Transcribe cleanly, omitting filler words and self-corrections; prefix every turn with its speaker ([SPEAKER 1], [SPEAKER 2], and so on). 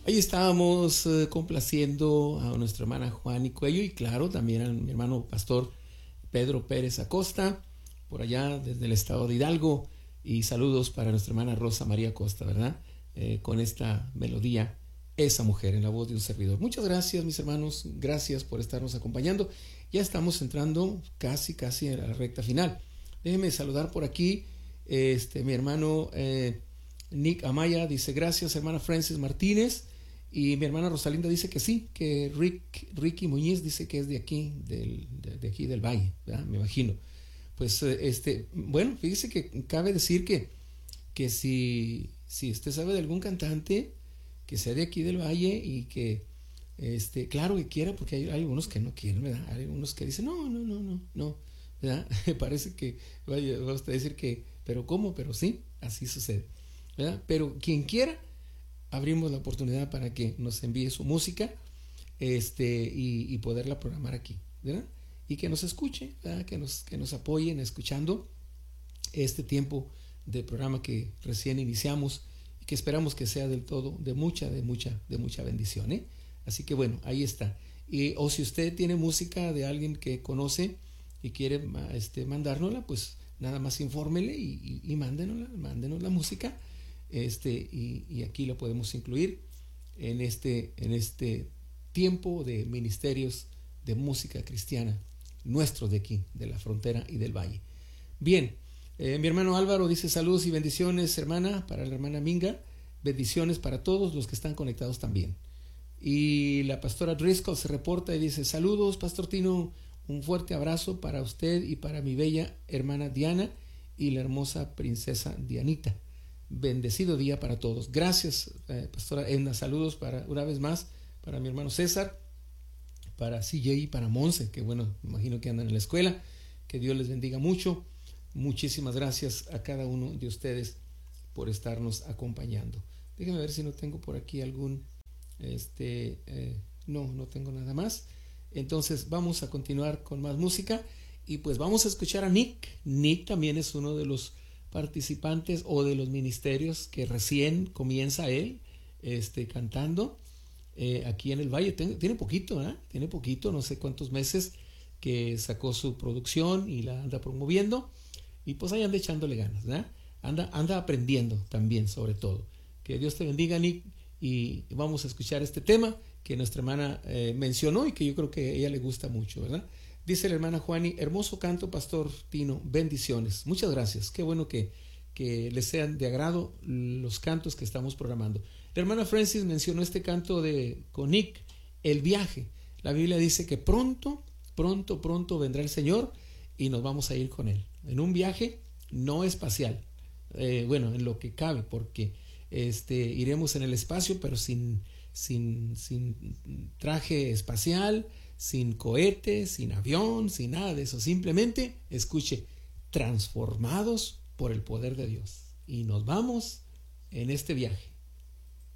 [SPEAKER 1] Ahí estábamos complaciendo a nuestra hermana Juani Cuello y claro, también a mi hermano pastor Pedro Pérez Acosta, por allá desde el estado de Hidalgo. Y saludos para nuestra hermana Rosa María Acosta, ¿verdad? Con esta melodía, Esa Mujer, en la voz de un servidor. Muchas gracias, mis hermanos, gracias por estarnos acompañando. Ya estamos entrando casi a la recta final. Déjenme saludar por aquí, mi hermano Nick Amaya dice gracias, hermana Francis Martínez. Y mi hermana Rosalinda dice que sí, que Ricky Muñiz dice que es de aquí, de aquí del Valle, ¿verdad? Me imagino. Pues bueno, fíjese que cabe decir que si usted sabe de algún cantante que sea de aquí del Valle y que claro que quiera, porque hay algunos que no quieren, ¿verdad? Hay algunos que dicen no, ¿verdad? Parece que vaya a usted decir que, pero ¿cómo? Pero sí, así sucede, ¿verdad? Pero quien quiera, abrimos la oportunidad para que nos envíe su música y poderla programar aquí, ¿verdad? Y que nos escuche, ¿verdad? Que nos apoyen escuchando este tiempo de programa que recién iniciamos y que esperamos que sea del todo de mucha bendición, ¿eh? Así que bueno, ahí está. O si usted tiene música de alguien que conoce y quiere mandárnosla, pues nada más infórmele y mándenos la música. Y aquí lo podemos incluir en este tiempo de ministerios de música cristiana nuestros de aquí, de la frontera y del valle. Bien, mi hermano Álvaro dice saludos y bendiciones, hermana, para la hermana Minga, bendiciones para todos los que están conectados también. Y la pastora Driscoll se reporta y dice saludos, pastor Tino, un fuerte abrazo para usted y para mi bella hermana Diana y la hermosa princesa Dianita. Bendecido día para todos. Gracias, pastora Edna. Saludos una vez más para mi hermano César, para CJ y para Monse, que bueno, me imagino que andan en la escuela. Que Dios les bendiga mucho. Muchísimas gracias a cada uno de ustedes por estarnos acompañando. Déjenme ver si no tengo por aquí algún no tengo nada más. Entonces vamos a continuar con más música y pues vamos a escuchar a Nick. Nick también es uno de los participantes o de los ministerios que recién comienza él cantando aquí en el Valle. Tiene poquito, ¿eh? Tiene poquito, no sé cuántos meses que sacó su producción y la anda promoviendo y pues ahí anda echándole ganas, ¿verdad? Anda aprendiendo también, sobre todo. Que Dios te bendiga, Nick, y vamos a escuchar este tema que nuestra hermana mencionó y que yo creo que a ella le gusta mucho, ¿verdad? Dice la hermana Juani, hermoso canto, pastor Tino, bendiciones. Muchas gracias, qué bueno que les sean de agrado los cantos que estamos programando. La hermana Francis mencionó este canto con Nick, El Viaje. La Biblia dice que pronto vendrá el Señor y nos vamos a ir con Él. En un viaje no espacial, en lo que cabe, porque iremos en el espacio, pero sin traje espacial, sin cohete, sin avión, sin nada de eso. Simplemente, escuche, transformados por el poder de Dios. Y nos vamos en este viaje.